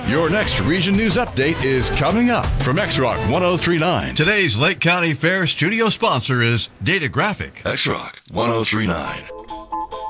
Your next Region News Update is coming up from X-Rock 1039. Today's Lake County Fair studio sponsor is Data Graphic. X-Rock 1039.